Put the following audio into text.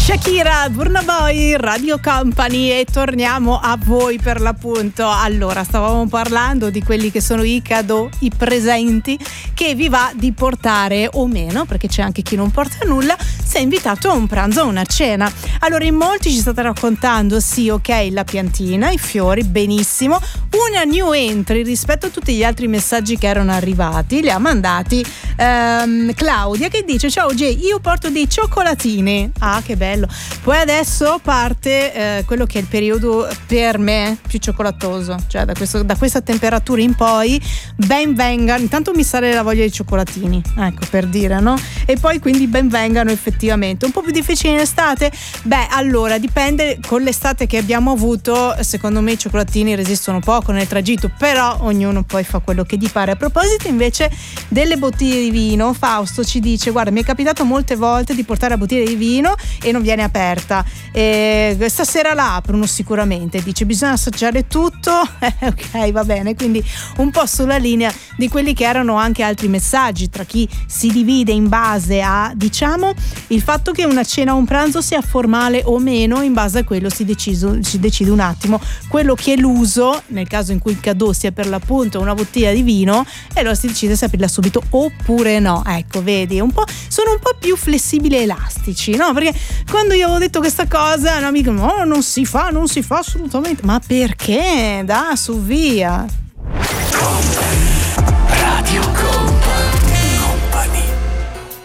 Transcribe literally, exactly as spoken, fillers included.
Shakira, Burna Boy, Radio Company, e torniamo a voi per l'appunto. Allora, stavamo parlando di quelli che sono i cadeau, i presenti che vi va di portare o meno, perché c'è anche chi non porta nulla, se è invitato a un pranzo o a una cena. Allora, in molti ci state raccontando, sì, ok, la piantina, i fiori, benissimo. Una new entry rispetto a tutti gli altri messaggi che erano arrivati, li ha mandati ehm, Claudia, che dice: ciao Jay, io porto dei cioccolatini. Ah, che bello. Poi adesso parte eh, quello che è il periodo per me più cioccolatoso, cioè da, questo, da questa temperatura in poi ben vengano, intanto mi sale la voglia di cioccolatini, ecco, per dire, no? E poi quindi ben vengano effettivamente. Un po' più difficile in estate? Beh, allora dipende, con l'estate che abbiamo avuto secondo me i cioccolatini resistono poco nel tragitto, però ognuno poi fa quello che gli pare. A proposito invece delle bottiglie di vino, Fausto ci dice: guarda, mi è capitato molte volte di portare la bottiglia di vino e non viene aperta, e stasera la aprono sicuramente, dice bisogna assaggiare tutto. Ok, va bene, quindi un po' sulla linea di quelli che erano anche altri messaggi, tra chi si divide in base a, diciamo, il fatto che una cena o un pranzo sia formale o meno, in base a quello si, deciso, si decide un attimo quello che è l'uso, nel caso in cui il cadeau sia per l'appunto una bottiglia di vino, e allora si decide se aprirla subito oppure no. Ecco, vedi, un po', sono un po' più flessibili e elastici, no? Perché quando io avevo detto questa cosa, no, mi dicono no, non si fa, non si fa assolutamente. Ma perché? Da, su, via. Radio Company.